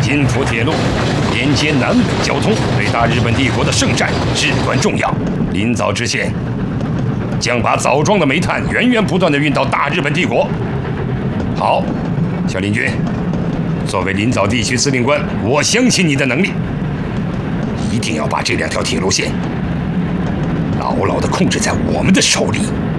津浦铁路连接南北交通，对大日本帝国的圣战至关重要。临早知县将把枣庄的煤炭源源不断地运到大日本帝国。好，小林君，作为临枣地区司令官，我相信你的能力，一定要把这2条铁路线牢牢地控制在我们的手里。